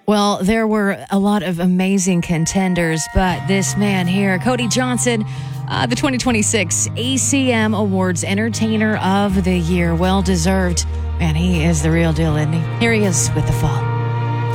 Well, there were a lot of amazing contenders, but this man here, Cody Johnson, the 2026 ACM Awards Entertainer of the Year, well deserved. Man, he is the real deal, isn't he? Here he is with The Fall.